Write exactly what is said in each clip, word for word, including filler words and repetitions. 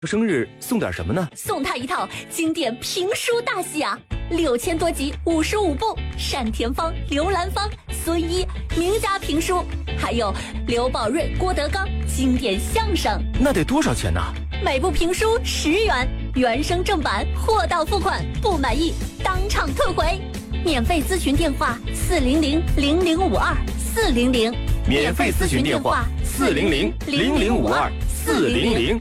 生日送点什么呢？ 送他一套经典评书大戏啊，六千多集，五十五部，单田芳、刘兰芳、孙一名家评书，还有刘宝瑞、郭德纲经典相声。 那得多少钱呢？ 每部评书十元，原声正版，货到付款，不满意当场退回。免费咨询电话：四零零零零五二四零零。 免费咨询电话：四零零零零五二四零零。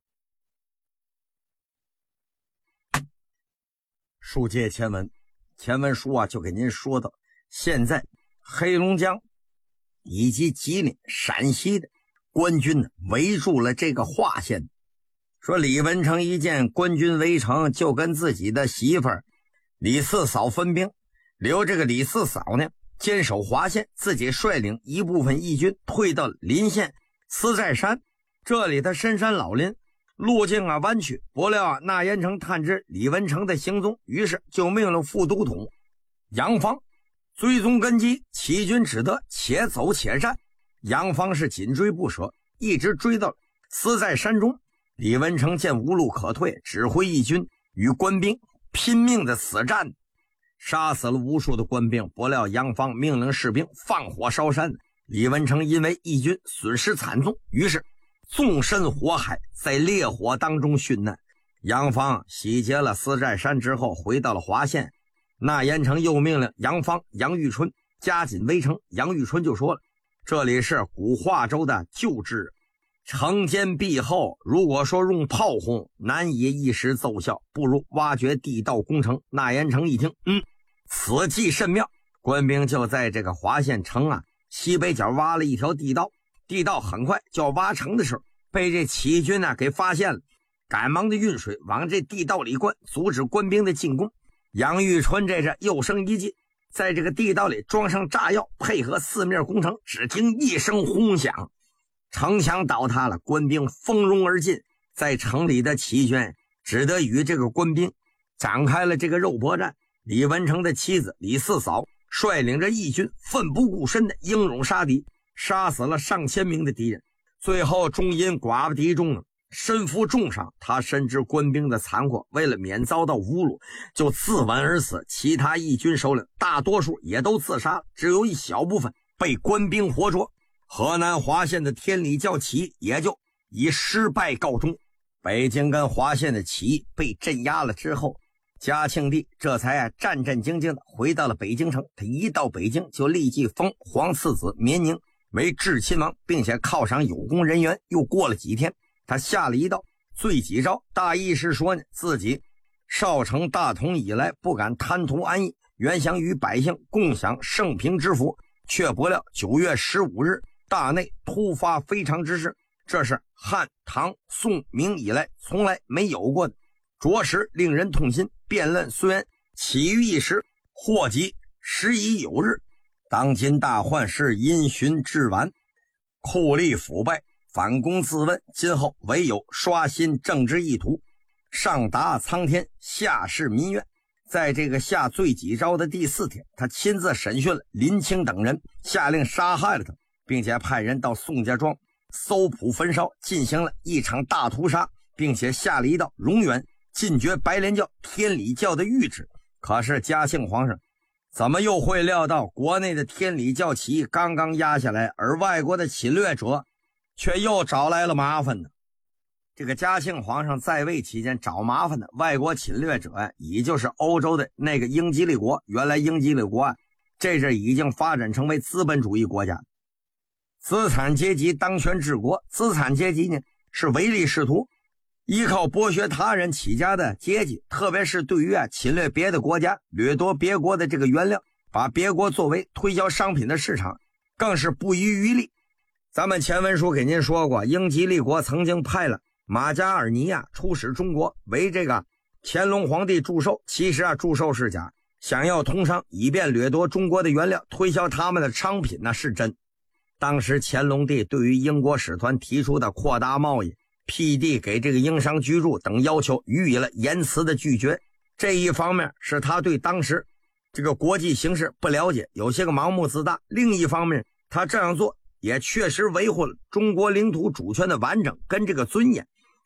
书接前文，前文书啊就给您说到，现在黑龙江以及吉林、陕西的官军呢围住了这个华县。说李文成一见官军围城，就跟自己的媳妇儿李四嫂分兵，留这个李四嫂呢坚守华县，自己率领一部分义军退到临县司寨山。这里的深山老林，路径啊弯曲，不料啊纳延成探知李文成的行踪，于是就命令副都统杨芳追踪根基，齐军只得且走且战。杨芳是紧追不舍，一直追到司寨山中。李文成见无路可退，指挥义军与官兵拼命的死战，杀死了无数的官兵。不料杨芳命令士兵放火烧山，李文成因为义军损失惨重，于是纵身火海，在烈火当中殉难。杨芳洗劫了司寨山之后，回到了华县。纳延成又命令杨芳、杨玉春加紧围城。杨玉春就说了，这里是古华州的旧制，城坚壁厚，如果说用炮轰难以一时奏效，不如挖掘地道攻城。纳延成一听，嗯，此计甚妙。官兵就在这个华县城啊西北角挖了一条地道，地道很快就要挖成的时候，被这齐军啊给发现了，赶忙的运水往这地道里灌，阻止官兵的进攻。杨玉春这是又生一计，在这个地道里装上炸药，配合四面攻城。只听一声轰响，城墙倒塌了，官兵蜂拥而进。在城里的齐军只得与这个官兵展开了这个肉搏战。李文成的妻子李四嫂率领着义军奋不顾身的英勇杀敌，杀死了上千名的敌人。最后终因寡不敌众，身负重伤。他深知官兵的残酷，为了免遭到侮辱，就自刎而死。其他义军首领大多数也都自杀，只有一小部分被官兵活捉。河南华县的天理教起义也就以失败告终。北京跟华县的起义被镇压了之后，嘉庆帝这才啊战战兢兢的回到了北京城。他一到北京就立即封皇次子绵宁为至亲王，并且犒赏有功人员。又过了几天，他下了一道罪己诏，大意是说呢，自己少成大统以来不敢贪图安逸，原想与百姓共享盛平之福，却不料九月十五日大内突发非常之事，这是汉、唐、宋、明以来从来没有过的，着实令人痛心。辩论虽然起于一时，祸及时已有日。当今大患是因循至晚，酷吏腐败，反躬自问，今后唯有刷新政治意图，上达苍天，下示民怨。在这个下罪己诏的第四天，他亲自审讯了林清等人，下令杀害了他，并且派人到宋家庄搜捕焚烧，进行了一场大屠杀，并且下了一道永远禁绝白莲教、天理教的谕旨。可是嘉庆皇上怎么又会料到国内的天理教起义刚刚压下来，而外国的侵略者却又找来了麻烦呢？这个嘉庆皇上在位期间找麻烦的外国侵略者啊，也就是欧洲的那个英吉利国。原来英吉利国啊，这是已经发展成为资本主义国家，资产阶级当权治国。资产阶级呢是唯利是图，依靠剥削他人起家的阶级，特别是对于啊侵略别的国家、掠夺别国的这个原料，把别国作为推销商品的市场，更是不遗余力。咱们前文书给您说过，英吉利国曾经派了马加尔尼亚出使中国，为这个乾隆皇帝祝寿。其实啊祝寿是假，想要通商，以便掠夺中国的原料，推销他们的商品那是真。当时乾隆帝对于英国使团提出的扩大贸易、辟地给这个英商居住等要求予以了严词的拒绝。这一方面是他对当时这个国际形势不了解，有些个盲目自大；另一方面他这样做也确实维护了中国领土主权的完整跟这个尊严。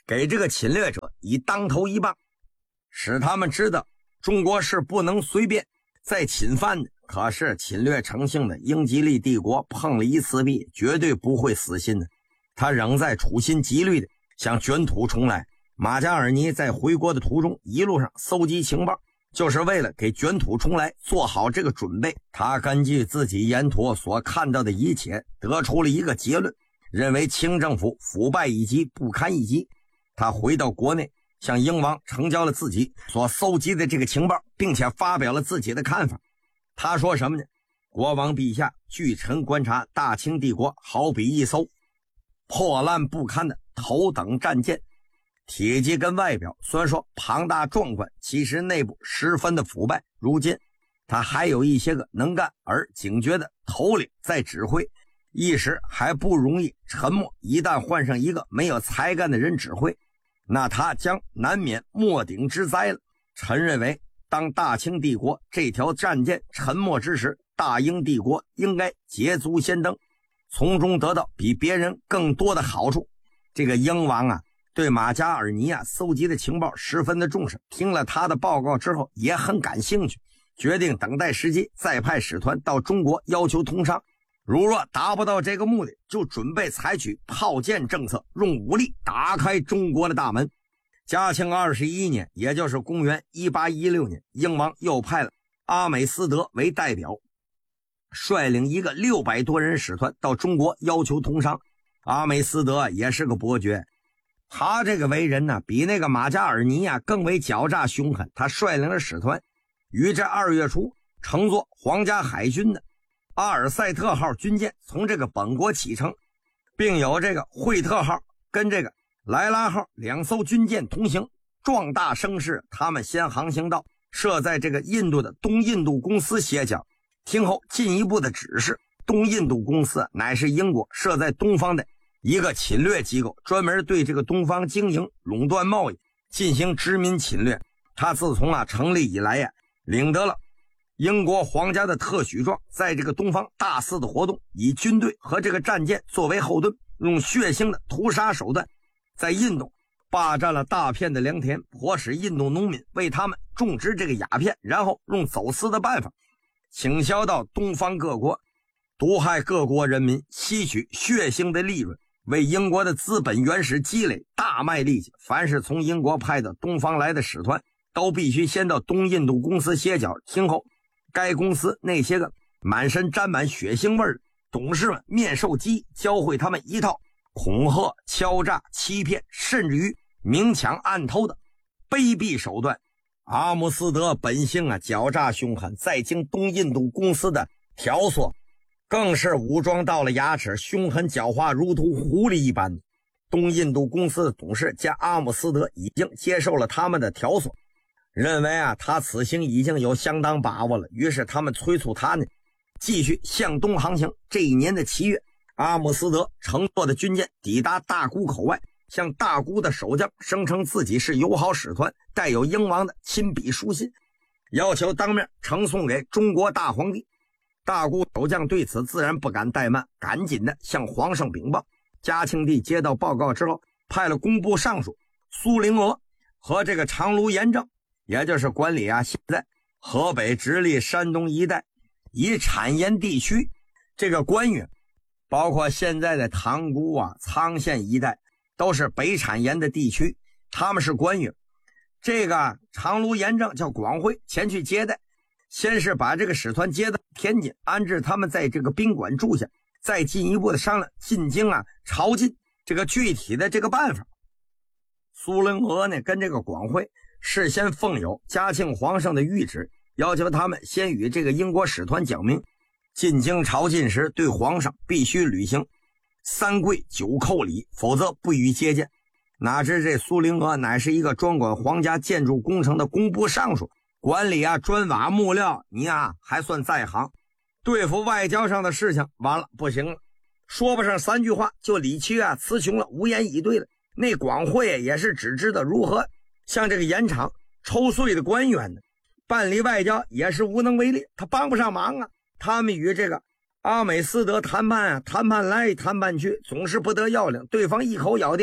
给这个侵略者以当头一棒，使他们知道中国是不能随便再侵犯的。可是侵略成性的英吉利帝国碰了一次壁，绝对不会死心的，他仍在处心积虑的想卷土重来。马加尔尼在回国的途中一路上搜集情报，就是为了给卷土重来做好这个准备。他根据自己沿途所看到的一切得出了一个结论，认为清政府腐败一级，不堪一击。他回到国内，向英王呈交了自己所搜集的这个情报，并且发表了自己的看法。他说什么呢？国王陛下，据臣观察，大清帝国好比一艘破烂不堪的头等战舰，体积跟外表虽然说庞大壮观，其实内部十分的腐败。如今他还有一些个能干而警觉的头领在指挥，一时还不容易沉默，一旦换上一个没有才干的人指挥，那他将难免末顶之灾了。臣认为当大清帝国这条战舰沉没之时，大英帝国应该捷足先登，从中得到比别人更多的好处。这个英王啊，对马加尔尼亚搜集的情报十分的重视，听了他的报告之后也很感兴趣，决定等待时机再派使团到中国要求通商。如若达不到这个目的，就准备采取炮舰政策，用武力打开中国的大门。嘉庆二十一年，也就是公元一八一六年，英王又派了阿美斯德为代表，率领一个六百多人使团到中国要求通商。阿美斯德也是个伯爵，他这个为人呢，比那个马加尔尼亚更为狡诈凶狠。他率领了使团，于这二月初乘坐皇家海军的阿尔塞特号军舰从这个本国启程，并有这个惠特号跟这个莱拉号两艘军舰同行，壮大声势。他们先航行到设在这个印度的东印度公司歇脚，听候进一步的指示。东印度公司乃是英国设在东方的一个侵略机构，专门对这个东方经营、垄断贸易，进行殖民侵略。他自从啊成立以来呀、啊，领得了英国皇家的特许状，在这个东方大肆的活动，以军队和这个战舰作为后盾，用血腥的屠杀手段在印度霸占了大片的良田，迫使印度农民为他们种植这个鸦片，然后用走私的办法倾销到东方各国，毒害各国人民，吸取血腥的利润，为英国的资本原始积累大卖力气。凡是从英国派的东方来的使团，都必须先到东印度公司歇脚，听候该公司那些个满身沾满血腥味儿的董事们面授机，教会他们一套恐吓、敲诈、欺骗，甚至于明抢暗偷的卑鄙手段。阿姆斯德本性啊狡诈凶狠，再经东印度公司的挑唆，更是武装到了牙齿，凶狠狡猾，如同狐狸一般。东印度公司的董事见阿姆斯德已经接受了他们的挑唆，认为啊他此行已经有相当把握了，于是他们催促他呢继续向东航行。这一年的七月，阿姆斯德乘坐的军舰抵达大沽口外，向大沽的守将声称自己是友好使团，带有英王的亲笔书信，要求当面呈送给中国大皇帝。大沽守将对此自然不敢怠慢，赶紧的向皇上禀报。嘉庆帝接到报告之后，派了工部尚书苏灵娥和这个长卢盐政，也就是管理啊现在河北直隶山东一带以产盐地区这个官员，包括现在的塘沽啊、沧县一带，都是北产盐的地区，他们是官员。这个长卢盐政叫广惠前去接待，先是把这个使团接到天津，安置他们在这个宾馆住下，再进一步的商量进京啊朝觐这个具体的这个办法。苏灵娥呢跟这个广惠事先奉有嘉庆皇上的谕旨，要求他们先与这个英国使团讲明，进京朝觐时对皇上必须履行三跪九叩礼，否则不予接见。哪知这苏灵娥乃是一个专管皇家建筑工程的工部尚书，管理啊砖瓦木料，你啊还算在行，对付外交上的事情完了不行了，说不上三句话就理屈啊词穷了，无言以对了。那广惠也是只知道如何向这个盐场抽税的官员呢，办理外交也是无能为力，他帮不上忙啊。他们与这个阿美斯德谈判啊，谈判来谈判去，总是不得要领，对方一口咬定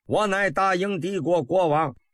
我乃大英帝国国王